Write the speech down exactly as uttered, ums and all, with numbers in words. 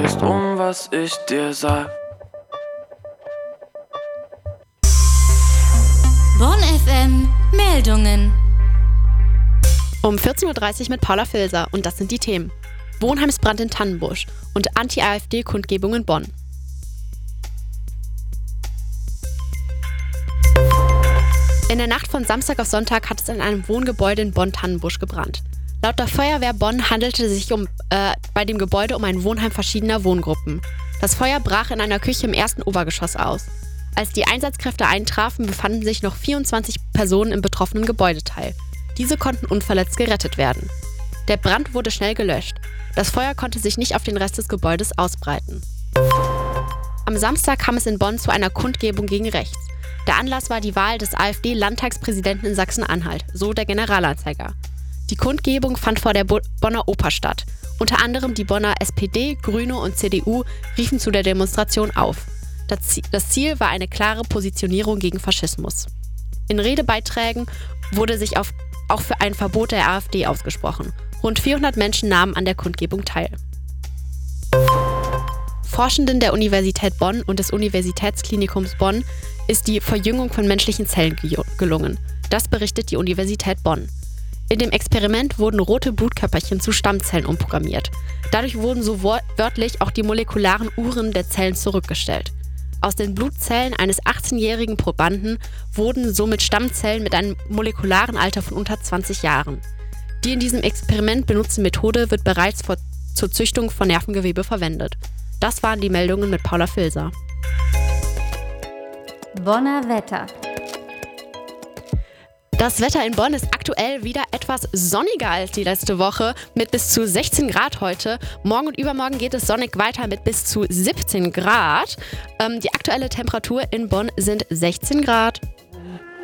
setzt um, was ich dir sag. Bonn F M Meldungen. Um vierzehn Uhr dreißig mit Paula Filser und das sind die Themen. Wohnheimsbrand in Tannenbusch und Anti-AfD-Kundgebung in Bonn. In der Nacht von Samstag auf Sonntag hat es in einem Wohngebäude in Bonn-Tannenbusch gebrannt. Laut der Feuerwehr Bonn handelte es sich um, äh, bei dem Gebäude um ein Wohnheim verschiedener Wohngruppen. Das Feuer brach in einer Küche im ersten Obergeschoss aus. Als die Einsatzkräfte eintrafen, befanden sich noch vierundzwanzig Personen im betroffenen Gebäudeteil. Diese konnten unverletzt gerettet werden. Der Brand wurde schnell gelöscht. Das Feuer konnte sich nicht auf den Rest des Gebäudes ausbreiten. Am Samstag kam es in Bonn zu einer Kundgebung gegen rechts. Der Anlass war die Wahl des AfD-Landtagspräsidenten in Sachsen-Anhalt, so der Generalanzeiger. Die Kundgebung fand vor der Bo- Bonner Oper statt. Unter anderem die Bonner S P D, Grüne und C D U riefen zu der Demonstration auf. Das Ziel war eine klare Positionierung gegen Faschismus. In Redebeiträgen wurde sich auf, auch für ein Verbot der AfD ausgesprochen. Rund vierhundert Menschen nahmen an der Kundgebung teil. Forschenden der Universität Bonn und des Universitätsklinikums Bonn ist die Verjüngung von menschlichen Zellen gelungen. Das berichtet die Universität Bonn. In dem Experiment wurden rote Blutkörperchen zu Stammzellen umprogrammiert. Dadurch wurden so wörtlich auch die molekularen Uhren der Zellen zurückgestellt. Aus den Blutzellen eines achtzehnjährigen Probanden wurden somit Stammzellen mit einem molekularen Alter von unter zwanzig Jahren. Die in diesem Experiment benutzte Methode wird bereits vor, zur Züchtung von Nervengewebe verwendet. Das waren die Meldungen mit Paula Filser. Bonner Wetter. Das Wetter in Bonn ist aktuell wieder etwas sonniger als die letzte Woche mit bis zu sechzehn Grad heute. Morgen und übermorgen geht es sonnig weiter mit bis zu siebzehn Grad. Ähm, die aktuelle Temperatur in Bonn sind sechzehn Grad.